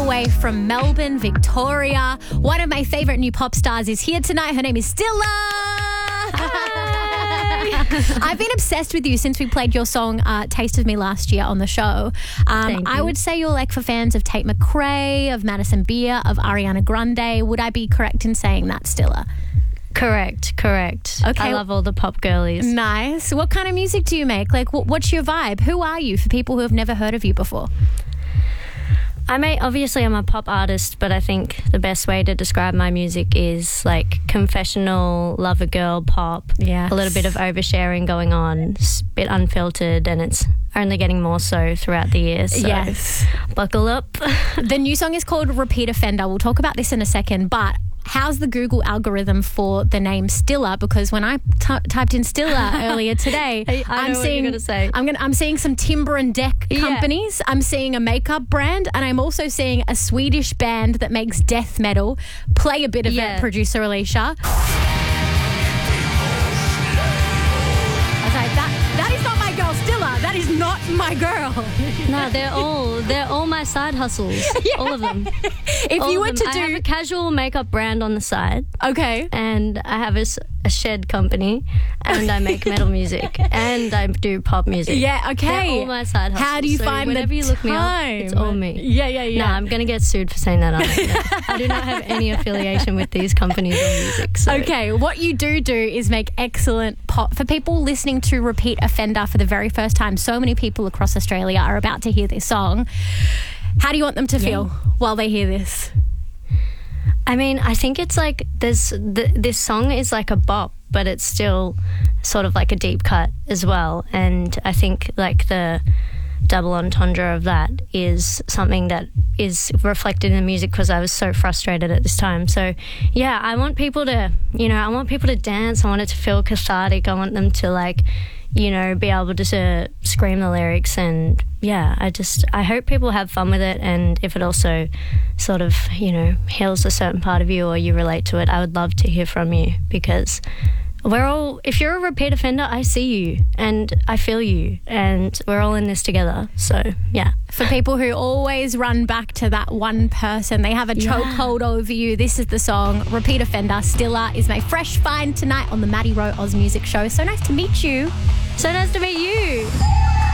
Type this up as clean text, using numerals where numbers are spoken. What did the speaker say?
way from Melbourne, Victoria. One of my favourite new pop stars is here tonight. Her name is Stilla. I've been obsessed with you since we played your song Taste of Me last year on the show. I would say you're like for fans of Tate McRae, of Madison Beer, of Ariana Grande. Would I be correct in saying that, Stilla? Correct. Okay. I love all the pop girlies. Nice. What kind of music do you make? Like, what's your vibe? Who are you for people who have never heard of you before? Obviously I'm a pop artist, but I think the best way to describe my music is like confessional, lover girl pop. Yes. A little bit of oversharing going on, it's a bit unfiltered, and it's only getting more so throughout the year. So yes. Buckle up. The new song is called Repeat Offender. We'll talk about this in a second, but how's the Google algorithm for the name Stilla? Because when I typed in Stilla earlier today, I'm seeing some timber and deck companies. I'm seeing a makeup brand, and I'm also seeing a Swedish band that makes death metal. Play a bit of it, producer Alicia. That is not my girl, Stilla. That is not my girl. No, they're all my side hustles. Yeah. All of them. I have a casual makeup brand on the side. Okay. And I have a shed company, and I make metal music, and I do pop music. Yeah, okay. They're all my side hustles. How do you find whenever the you look time? me up, it's all me. Yeah. No, I'm going to get sued for saying that. I do not have any affiliation with these companies or music. So. Okay, what you do is make excellent pop. For people listening to Repeat Offender for the very first time, so many people across Australia are about to hear this song. How do you want them to feel while they hear this? I mean, I think it's like this song is like a bop, but it's still sort of like a deep cut as well. And I think like the double entendre of that is something that is reflected in the music, because I was so frustrated at this time. So yeah, I want people to dance. I want it to feel cathartic. I want them to like, be able to scream the lyrics. And yeah, I hope people have fun with it. And if it also sort of, heals a certain part of you or you relate to it, I would love to hear from you, because if you're a repeat offender, I see you and I feel you, and we're all in this together. So, yeah. For people who always run back to that one person, they have a chokehold over you, this is the song, Repeat Offender. Stilla is my fresh find tonight on the Maddie Rowe Oz Music Show. So nice to meet you. So nice to meet you.